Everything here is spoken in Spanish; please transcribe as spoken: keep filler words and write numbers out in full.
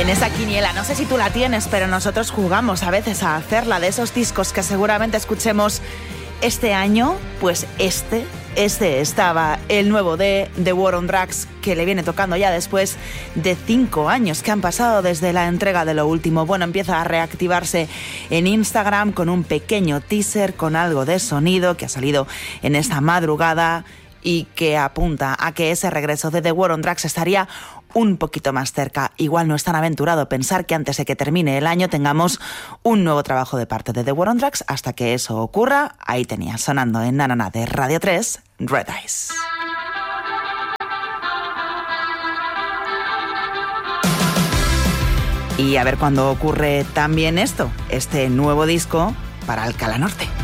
En esa quiniela, no sé si tú la tienes, pero nosotros jugamos a veces a hacerla, de esos discos que seguramente escuchemos este año. Pues este, este estaba el nuevo de The War on Drugs, que le viene tocando ya después de cinco años que han pasado desde la entrega de lo último. Bueno, empieza a reactivarse en Instagram con un pequeño teaser, con algo de sonido que ha salido en esta madrugada y que apunta a que ese regreso de The War on Drugs estaría un poquito más cerca. Igual no es tan aventurado pensar que antes de que termine el año tengamos un nuevo trabajo de parte de The War on Drugs. Hasta que eso ocurra, ahí tenía sonando en Na Na Na de Radio tres, Red Eyes. Y a ver cuándo ocurre también esto, este nuevo disco para Alcalá Norte.